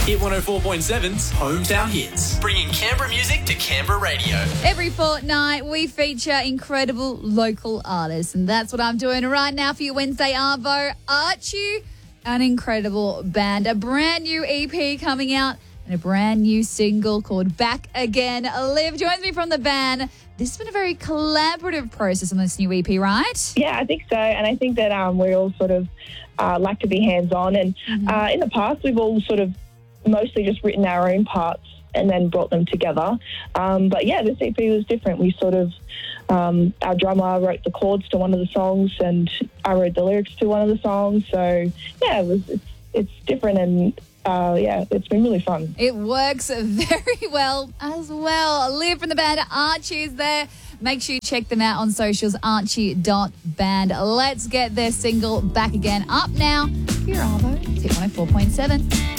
Hit 104.7's Hometown Hits. Bringing Canberra music to Canberra radio. Every fortnight, we feature incredible local artists, and that's what I'm doing right now for you Wednesday, Arvo. Archie, an incredible band, a brand new EP coming out, and a brand new single called Back Again. Liv joins me from the band. This has been a very collaborative process on this new EP, right? Yeah, I think so. And I think that we all sort of like to be hands-on. And in the past, we've all sort of mostly just written our own parts and then brought them together. But yeah, this EP was different. We sort of, our drummer wrote the chords to one of the songs and I wrote the lyrics to one of the songs. So yeah, it's different and yeah, it's been really fun. It works very well as well. Liv from the band Archie is there. Make sure you check them out on socials, archie.band. Let's get their single Back Again up now. Here, Arvo, Hit 104.7.